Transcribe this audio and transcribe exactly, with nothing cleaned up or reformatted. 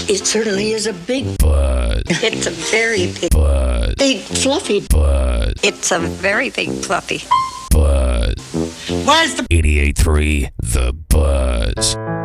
It certainly is a big Buzz. It's a very big, Buzz. big fluffy. Buzz. it's a very big fluffy. Buzz. Where's the eighty-eight point three The Buzz.